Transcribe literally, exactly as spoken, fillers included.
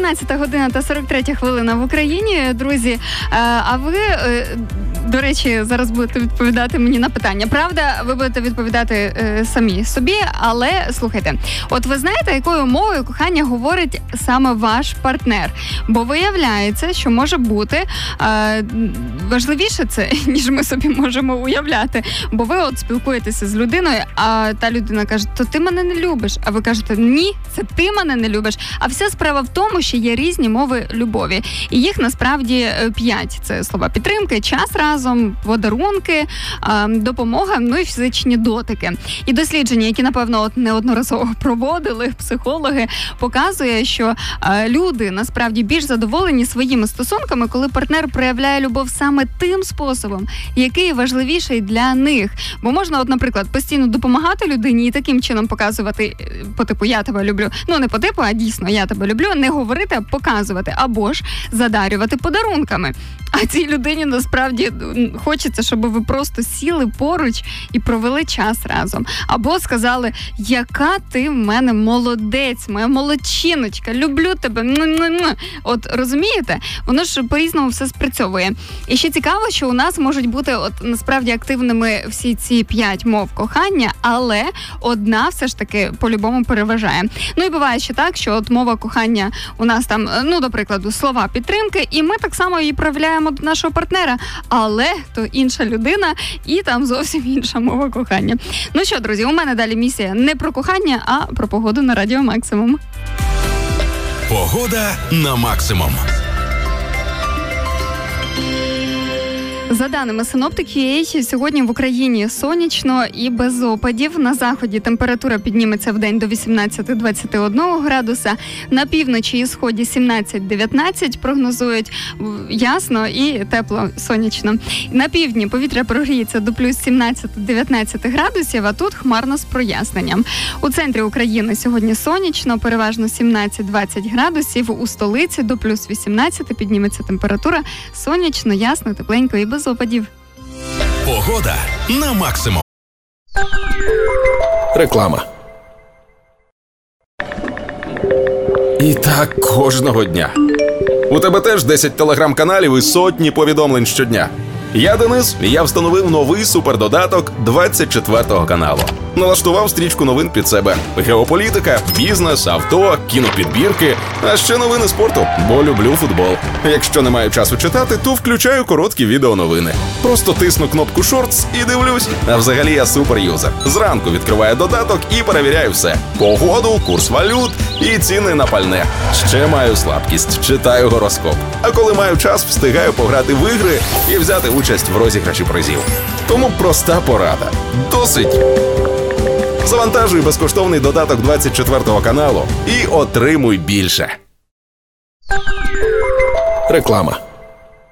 шістнадцята година та сорок третя хвилина в Україні, друзі. А ви, до речі, зараз будете відповідати мені на питання. Правда, ви будете відповідати самі собі, але слухайте. От ви знаєте, якою мовою кохання говорить саме ваш партнер? Бо виявляється, що може бути важливіше це, ніж ми собі можемо уявляти. Бо ви от спілкуєтеся з людиною, а та людина каже, то ти мене не любиш. А ви кажете, ні, це ти мене не любиш. А вся справа в тому, що є різні мови любові. І їх насправді п'ять. Це слова підтримки, час разом, подарунки, допомога, ну і фізичні дотики. І дослідження, які, напевно, от неодноразово проводили психологи, показує, що люди насправді більш задоволені своїми стосунками, коли партнер проявляє любов саме тим способом, який важливіший для них. Бо можна, от, наприклад, постійно допомагати людині і таким чином показувати по типу «я тебе люблю». Ну, не по типу, а дійсно «я тебе люблю», не говорити, а показувати. Або ж задарювати подарунками. А цій людині насправді хочеться, щоб ви просто сіли поруч і провели час разом. Або сказали, яка ти в мене молодець, моя молодчиночка, люблю тебе. От розумієте? Воно ж по-різному все спрацьовує. І ще цікаво, що у нас можуть бути от насправді активними всі ці п'ять мов кохання, але одна все ж таки по-любому переважає. Ну і буває ще так, що от мова кохання у нас там, ну, до прикладу, слова підтримки, і ми так само її проявляємо до нашого партнера, але то інша людина і там зовсім інша мова кохання. Ну що, друзі, у мене далі місія не про кохання, а про погоду на Радіо Максимум. Погода на Максимум. За даними синоптиків ю ей, сьогодні в Україні сонячно і без опадів. На заході температура підніметься в день до вісімнадцять-двадцять один градуса. На півночі і сході сімнадцять-дев'ятнадцять прогнозують, ясно і тепло, сонячно. На півдні повітря прогріється до плюс сімнадцять-дев'ятнадцять градусів, а тут хмарно з проясненням. У центрі України сьогодні сонячно, переважно сімнадцять-двадцять градусів. У столиці до плюс вісімнадцять підніметься температура. Сонячно, ясно, тепленько і без опадів. Погода на Максимум. Реклама. І так кожного дня. У тебе теж десять телеграм-каналів і сотні повідомлень щодня. Я Денис, і я встановив новий супердодаток двадцять четвертого каналу. Налаштував стрічку новин під себе. Геополітика, бізнес, авто, кінопідбірки, а ще новини спорту, бо люблю футбол. Якщо не маю часу читати, то включаю короткі відеоновини. Просто тисну кнопку «Шортс» і дивлюсь. А взагалі я суперюзер. Зранку відкриваю додаток і перевіряю все. Погоду, курс валют і ціни на пальне. Ще маю слабкість, читаю гороскоп. А коли маю час, встигаю пограти в ігри і взяти участь в розіграші призів. Тому проста порада. Досить. Завантажуй безкоштовний додаток двадцять четвертого каналу і отримуй більше. Реклама.